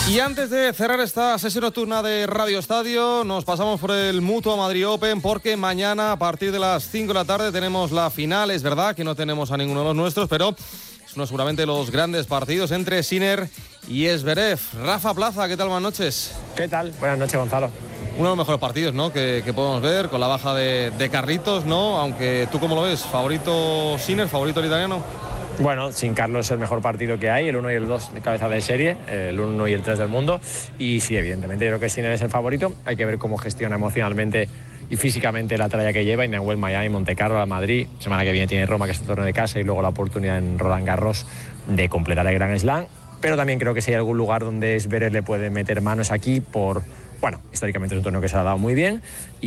Y antes de cerrar esta sesión nocturna de Radio Estadio, nos pasamos por el Mutua Madrid Open, porque mañana a partir de las 5 de la tarde tenemos la final. Es verdad que no tenemos a ninguno de los nuestros, pero es uno seguramente de los grandes partidos entre Sinner y Zverev. Rafa Plaza, ¿qué tal? Buenas noches. ¿Qué tal? Buenas noches, Gonzalo. Uno de los mejores partidos, ¿no?, que podemos ver, con la baja de Carlitos, ¿no? Aunque tú, ¿cómo lo ves? ¿Favorito Sinner, favorito el italiano? Bueno, sin Carlos es el mejor partido que hay, el 1 y el 2 de cabeza de serie, el 1 y el 3 del mundo. Y sí, evidentemente, yo creo que Sinner es el favorito. Hay que ver cómo gestiona emocionalmente y físicamente la tralla que lleva. Indian Miami, Monte Carlo, Madrid. Semana que viene tiene Roma, que es el torneo de casa, y luego la oportunidad en Roland Garros de completar el Grand Slam. Pero también creo que si hay algún lugar donde Zverev le puede meter manos aquí bueno, históricamente es un torneo que se ha dado muy bien,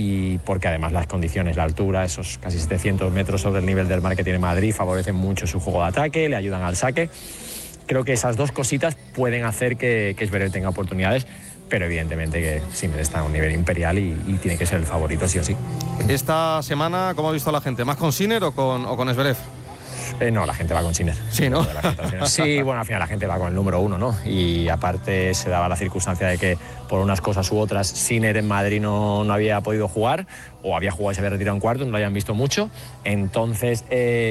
y porque además las condiciones, la altura, esos casi 700 metros sobre el nivel del mar que tiene Madrid, favorecen mucho su juego de ataque, le ayudan al saque. Creo que esas dos cositas pueden hacer que Zverev tenga oportunidades, pero evidentemente que Sinner está a un nivel imperial y tiene que ser el favorito sí o sí. Esta semana, ¿cómo ha visto la gente? ¿Más con Sinner o con Zverev? No, la gente va con Sinner. Sí, ¿no? Sí, bueno, al final la gente va con el número 1, ¿no? Y aparte se daba la circunstancia de que por unas cosas u otras Sinner en Madrid no había podido jugar, o había jugado y se había retirado en cuarto, no lo habían visto mucho. Entonces,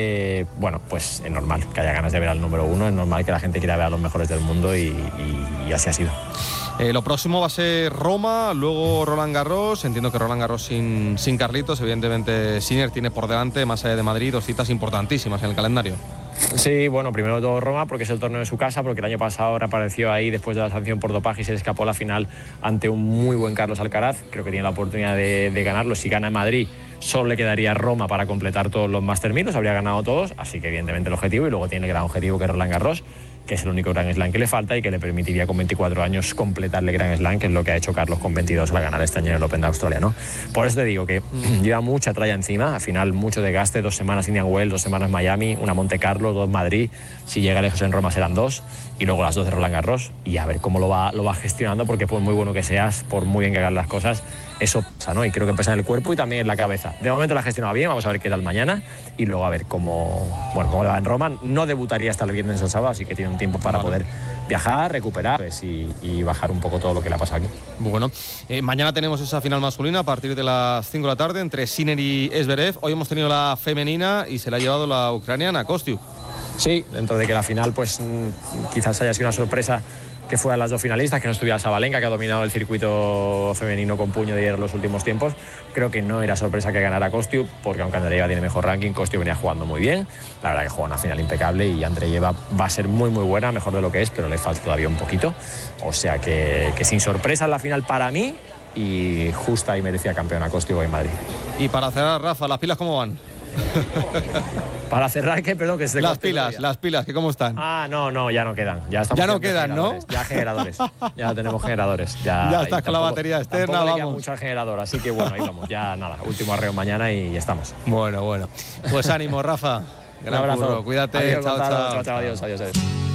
bueno, pues es normal que haya ganas de ver al número 1, es normal que la gente quiera ver a los mejores del mundo y así ha sido. Lo próximo va a ser Roma, luego Roland Garros. Entiendo que Roland Garros sin Carlitos. Evidentemente Sinner tiene por delante, más allá de Madrid, dos citas importantísimas en el calendario. Sí, bueno, primero todo Roma, porque es el torneo de su casa, porque el año pasado reapareció ahí después de la sanción por dopaje y se le escapó la final ante un muy buen Carlos Alcaraz. Creo que tiene la oportunidad de ganarlo. Si gana en Madrid, solo le quedaría Roma para completar todos los Master 1000, los habría ganado todos, así que evidentemente el objetivo, y luego tiene el gran objetivo que es Roland Garros, que es el único Grand Slam que le falta y que le permitiría con 24 años completarle Grand Slam, que es lo que ha hecho Carlos con 22 al ganar este año en el Open de Australia, ¿no? Por eso te digo que lleva mucha tralla encima, al final mucho desgaste, 2 semanas Indian Wells, 2 semanas Miami, una Monte Carlo, 2 Madrid, si llega lejos en Roma serán 2, y luego las 2 de Roland Garros, y a ver cómo lo va gestionando, porque por muy bueno que seas, por muy bien que hagas las cosas, eso pasa, ¿no? Y creo que pesa en el cuerpo y también en la cabeza. De momento la ha gestionado bien, vamos a ver qué tal mañana y luego a ver cómo le va en Roma. No debutaría hasta el viernes o el sábado, así que tiene un tiempo para poder viajar, recuperar y bajar un poco todo lo que le ha pasado aquí. Bueno, mañana tenemos esa final masculina a partir de las 5 de la tarde entre Sinner y Zverev. Hoy hemos tenido la femenina y se la ha llevado la ucraniana, Kostyuk. Sí, dentro de que la final pues quizás haya sido una sorpresa que fueran las 2 finalistas, que no estuviera Sabalenka, que ha dominado el circuito femenino con puño de hierro en los últimos tiempos. Creo que no era sorpresa que ganara Kostyuk, porque aunque Andreeva tiene mejor ranking, Kostyuk venía jugando muy bien. La verdad que juega una final impecable y Andreeva va a ser muy muy buena, mejor de lo que es, pero le falta todavía un poquito. O sea que sin sorpresa en la final para mí, y justa y merecida campeona Kostyuk en Madrid. Y para cerrar, Rafa, ¿las pilas cómo van? Para cerrar, ¿qué? Perdón, que se las pilas, ¿que cómo están? No, ya no quedan. Ya no quedan, ¿no? Ya generadores. Ya tenemos generadores. Ya estás con la batería externa, vamos. Le queda mucho al generador, así que bueno, ahí vamos. Ya nada, último arreo mañana y ya estamos. Bueno. Pues ánimo, Rafa. Un abrazo. Cuídate. Adiós, chao. Adiós.